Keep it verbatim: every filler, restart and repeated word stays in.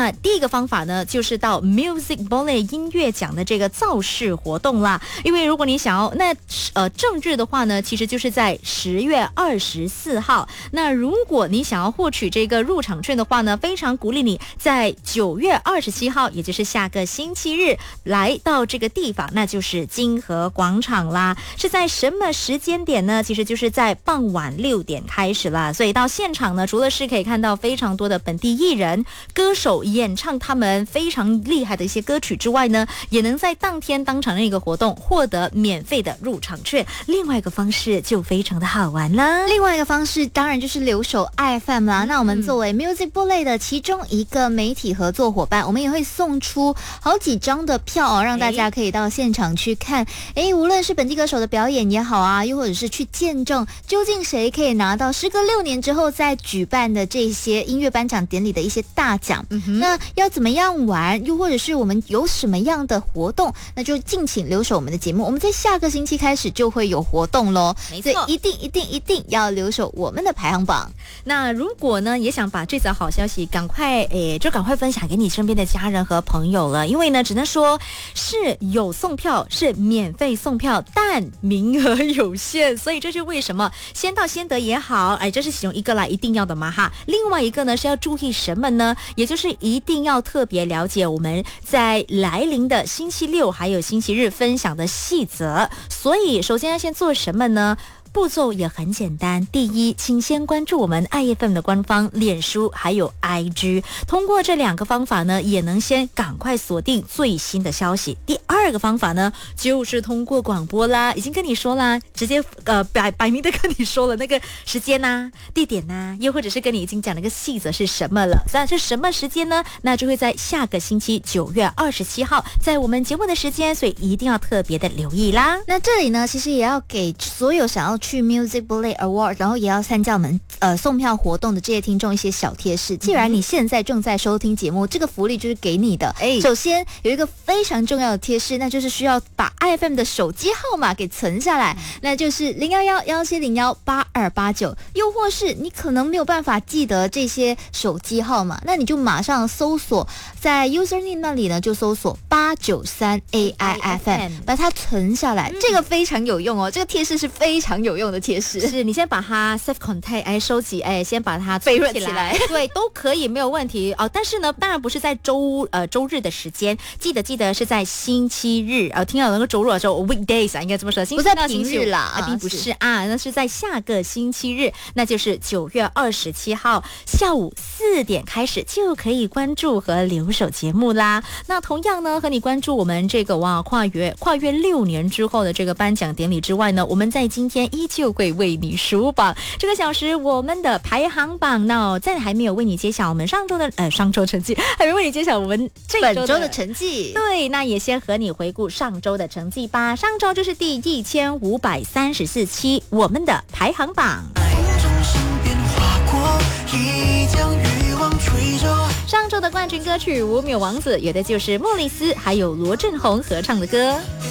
那第一个方法呢，就是到 Music Bullet 音乐奖的这个造势活动啦。因为如果你想要那呃正日的话呢，其实就是在十月二十四号。那如果你想要获取这个入场券的话呢，非常鼓励你在九月二十七号，也就是下个星期日来到这个地方，那就是金河广场啦。是在什么时间点呢？其实就是在傍晚六点开始啦。所以到现场呢，除了是可以看到非常多的本地艺人、歌手演唱他们非常厉害的一些歌曲之外呢，也能在当天当场那个活动获得免费的入场券。另外一个方式就非常的好玩啦。 另外一个方式当然就是留守 I F M 啦。那我们作为 Music Bullet 的其中一个媒体合作伙伴，我们也会送出好几张的票哦，让大家可以到现场去看。诶，无论是本地歌手的表演也好啊，又或者是去见证究竟谁可以拿到时隔六年之后再举办的这些音乐颁奖典礼的一些大奖。嗯、那要怎么样玩，又或者是我们有什么样的活动，那就敬请留守我们的节目。我们在下个星期开始就会有活动咯， 没错， 所以一定一定一定要留守我们的排行榜。 那如果呢也想把这则好消息赶快诶就赶快分享给你身边的家人和朋友了，因为呢只能说是有送票，是免费送票，但名额有限，所以这是为什么先到先得也好，哎，这是其中一个啦，一定要的嘛哈。另外一个呢是要注意什么呢？也就是一定要特别了解我们在来临的星期六还有星期日分享的细则。所以首先要先做什么呢？步骤也很简单，第一，请先关注我们 I F M 的官方脸书还有 I G， 通过这两个方法呢，也能先赶快锁定最新的消息。第二个方法呢，就是通过广播啦，已经跟你说啦，直接呃摆摆明的跟你说了那个时间呐、啊、地点呐、啊，又或者是跟你已经讲那个细则是什么了。那是什么时间呢？那就会在下个星期九月二十七号，在我们节目的时间，所以一定要特别的留意啦。 那这里呢，其实也要给所有想要去 Music Bullet Award 然后也要参加我们呃送票活动的这些听众一些小贴士。既然你现在正在收听节目，这个福利就是给你的。哎，首先有一个非常重要的贴士，那就是需要把 I F M 的手机号码给存下来，那就是零一一一七零一八二八九。又或是你可能没有办法记得这些手机号码，那你就马上搜索在 Username 那里呢，就搜索八九三 A I F M， 把它存下来。嗯、这个非常有用哦，这个贴士是非常有用的贴士。 是你先把它 save contact 哎收集哎，先把它备润起来， 对，都可以没有问题哦。但是呢，当然不是在周呃周日的时间，记得记得是在星期日呃，听到那个周日的时候 weekdays 啊，应该这么说，星期到星期日啦啊，并不是啊，那是在下个星期日，那就是九月二十七号下午四点开始就可以关注和留守节目啦。那同样呢，和你关注我们这个哇跨越跨越六年之后的这个颁奖典礼之外呢，我们在今天依旧会为你数榜这个小时我们的排行榜。那在还没有为你揭晓我们上周的呃上周成绩，还没为你揭晓我们这周的本周的成绩。 对，那也先和你回顾上周的成绩吧。上周就是第一千五百三十四期我们的排行榜。上周的冠军歌曲《无冕王子》，有的就是莫里斯还有罗振宏合唱的歌。